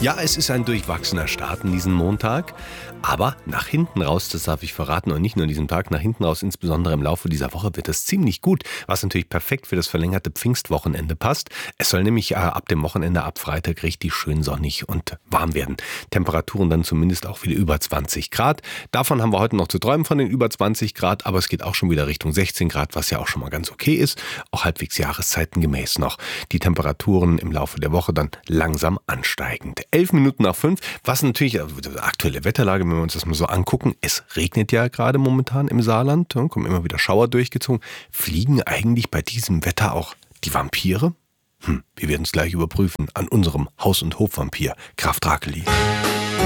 Ja, es ist ein durchwachsener Start in diesen Montag, aber nach hinten raus, das darf ich verraten, und nicht nur an diesem Tag, nach hinten raus, insbesondere im Laufe dieser Woche wird es ziemlich gut, was natürlich perfekt für das verlängerte Pfingstwochenende passt. Es soll nämlich ab dem Wochenende, ab Freitag, richtig schön sonnig und warm werden. Temperaturen dann zumindest auch wieder über 20 Grad. Davon haben wir heute noch zu träumen, von den über 20 Grad, aber es geht auch schon wieder Richtung 16 Grad, was ja auch schon mal ganz okay ist, auch halbwegs jahreszeitengemäß noch. Die Temperaturen im Laufe der Woche dann langsam ansteigend. 11 Minuten nach 5, was natürlich, die aktuelle Wetterlage, wenn wir uns das mal so angucken, es regnet ja gerade momentan im Saarland, kommen immer wieder Schauer durchgezogen. Fliegen eigentlich bei diesem Wetter auch die Vampire? Wir werden es gleich überprüfen an unserem Haus- und Hofvampir, Graf Drakeli.